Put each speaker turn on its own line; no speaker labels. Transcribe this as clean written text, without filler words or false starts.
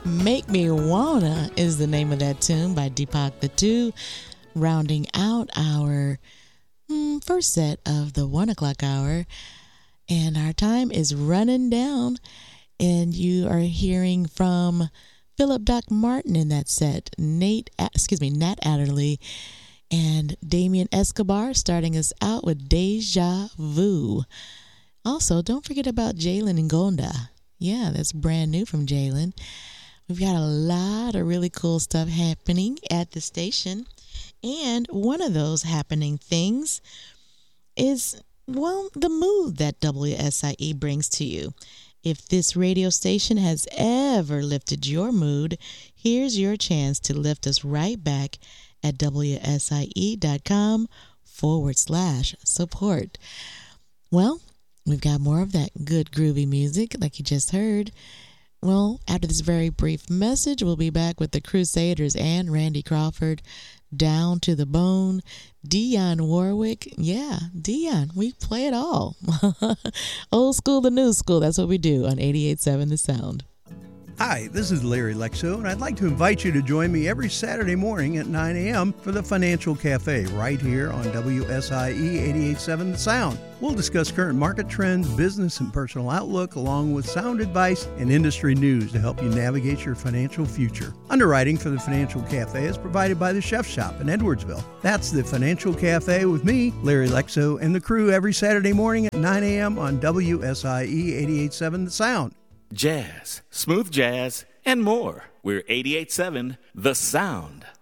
Make Me Wanna is the name of that tune by Deepak the Two, rounding out our first set of the 1 o'clock hour. And our time is running down, and you are hearing from Philip Doc Martin in that set, Nat Adderley, and Damien Escobar starting us out with Deja Vu. Also, don't forget about Jalen Ngonda. Yeah, that's brand new from Jalen. We've got a lot of really cool stuff happening at the station. And one of those happening things is, well, the mood that WSIE brings to you. If this radio station has ever lifted your mood, here's your chance to lift us right back at WSIE.com/support. Well, we've got more of that good groovy music like you just heard. Well, after this very brief message, we'll be back with the Crusaders and Randy Crawford, Down to the Bone, Dionne Warwick. Yeah, Dionne, we play it all. Old school to new school, that's what we do on 88.7 The Sound.
Hi, this is Larry Lexo, and I'd like to invite you to join me every Saturday morning at 9 a.m. for the Financial Cafe right here on WSIE 88.7 The Sound. We'll discuss current market trends, business and personal outlook, along with sound advice and industry news to help you navigate your financial future. Underwriting for the Financial Cafe is provided by the Chef Shop in Edwardsville. That's the Financial Cafe with me, Larry Lexo, and the crew every Saturday morning at 9 a.m. on WSIE 88.7 The Sound.
Jazz, smooth jazz, and more. We're 88.7 The Sound.